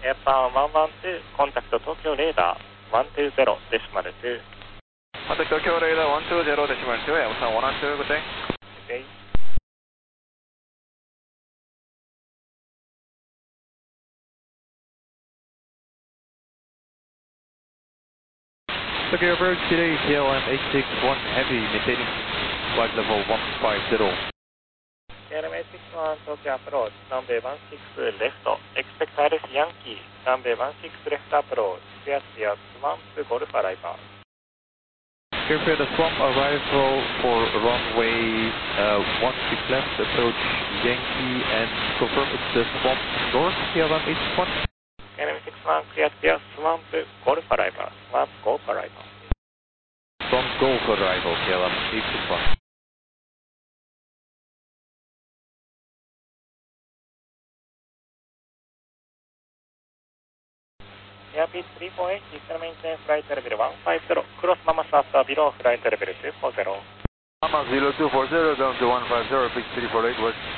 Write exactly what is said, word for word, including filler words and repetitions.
Airpan one one two, contact Tokyo Radar one two zero decimal two. Contact Tokyo Radar one two zero decimal two, Airpan one one two, good day. Okay. Tokyo approach today, K L M eight six one Heavy, maintaining flight level one five zero. K L M eight six one Tokyo approach, runway one six left, expect R S Yankee, runway one six left approach, clear clear, swamp Golf arrival. Prepare the swamp arrival for runway uh, one six left, approach Yankee, and confirm it's the swamp north, K L M eight six one. K L M eight six one clear clear, swamp Golf arrival, swamp Golf arrival. Swamp Golf arrival, K L M eight six one. Airspeed three four eight, system maintain flight level one five zero, cross Mama after below flight level two four zero. Mama zero two four zero down to one five zero, pitch three four eight, west.